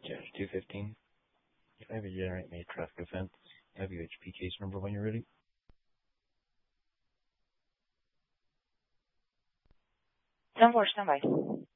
Yeah, 215. I have a generate made traffic offense. I have your HP case number when you're ready. 10-4, stand by.